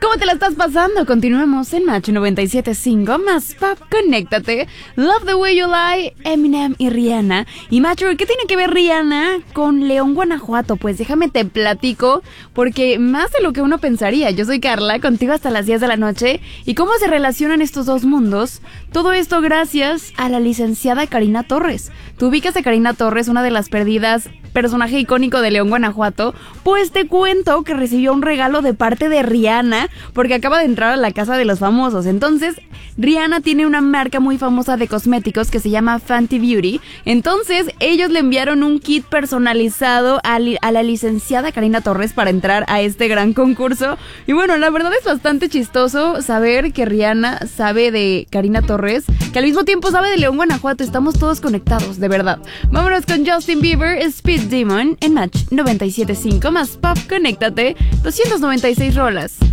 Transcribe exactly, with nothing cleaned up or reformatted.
¿Cómo te la estás pasando? Continuemos en Match noventa y siete punto cinco, más pop, conéctate. Love the Way You Lie, Eminem y Rihanna. Y Macho, ¿qué tiene que ver Rihanna con León, Guanajuato? Pues déjame te platico, porque más de lo que uno pensaría. Yo soy Carla, contigo hasta las diez de la noche. ¿Y cómo se relacionan estos dos mundos? Todo esto gracias a la licenciada Karina Torres. ¿Tú ubicas a Karina Torres, una de las perdidas, personaje icónico de León, Guanajuato? Pues te cuento que recibió un regalo de parte de Rihanna, porque acaba de entrar a la casa de los famosos. Entonces, Rihanna tiene una marca muy famosa de cosméticos que se llama Fenty Beauty. Entonces, ellos le enviaron un kit personalizado a, li- a la licenciada Karina Torres para entrar a este gran concurso. Y bueno, la verdad es bastante chistoso saber que Rihanna sabe de Karina Torres, que al mismo tiempo sabe de León, Guanajuato. Estamos todos conectados, de verdad. Vámonos con Justin Bieber, Speed Demon, en Match noventa y siete punto cinco, más pop, conéctate, doscientas noventa y seis rolas.